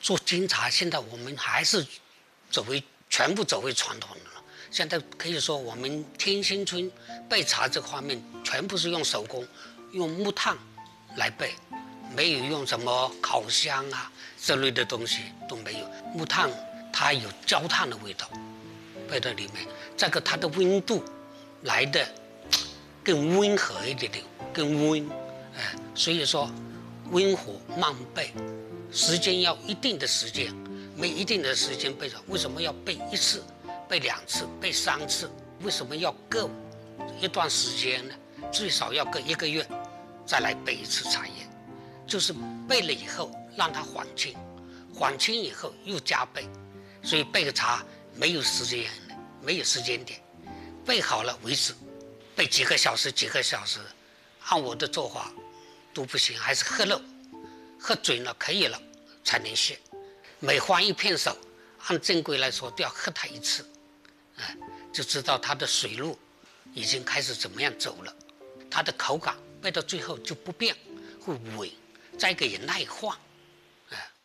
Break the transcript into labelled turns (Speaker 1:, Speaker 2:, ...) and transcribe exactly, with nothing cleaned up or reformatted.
Speaker 1: 做经茶，现在我们还是走回全部走回传统的了。现在可以说，我们天心村备茶这方面全部是用手工，用木炭来备，没有用什么烤箱啊之类的东西都没有。木炭它有焦炭的味道，备在里面，这个它的温度来的更温和一点点，更温，哎，所以说温火慢备，时间要一定的时间，没一定的时间备着。为什么要备一次、备两次、备三次？为什么要隔一段时间呢？最少要隔一个月再来备一次茶叶，就是备了以后让它缓清，缓清以后又加备，所以备个茶没有时间的，没有时间点，备好了为止，备几个小时几个小时，按我的做法都不行，还是喝漏，喝准了可以了才能卸。每换一片手，按正规来说都要喝它一次，哎，就知道它的水路已经开始怎么样走了，它的口感备到最后就不变，会稳，再一个也耐放。